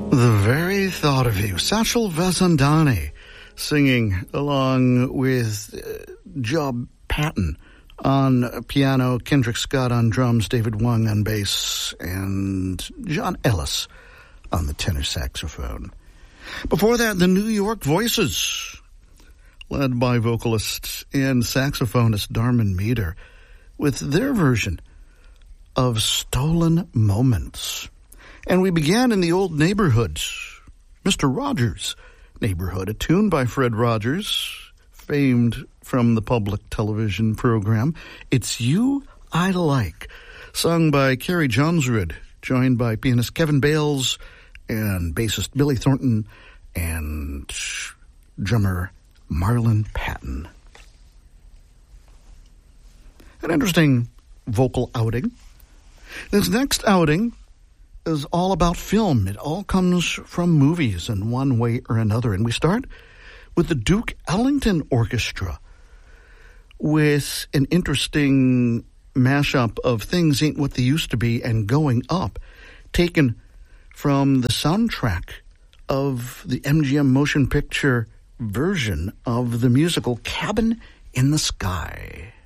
The very thought of you. Sachal Vasandani singing along with Job Patton on piano, Kendrick Scott on drums, David Wong on bass, and John Ellis on the tenor saxophone. Before that, the New York Voices, led by vocalist and saxophonist Darman Meter, with their version of Stolen Moments. And we began in the old neighborhood, Mr. Rogers' Neighborhood, a tune by Fred Rogers, famed from the public television program It's You I Like, sung by Carrie Johnsrud, joined by pianist Kevin Bales and bassist Billy Thornton and drummer Marlon Patton. An interesting vocal outing. This next outing is all about film. It all comes from movies in one way or another. And we start with the Duke Ellington Orchestra with an interesting mashup of Things Ain't What They Used to Be and Going Up, taken from the soundtrack of the MGM motion picture version of the musical Cabin in the Sky.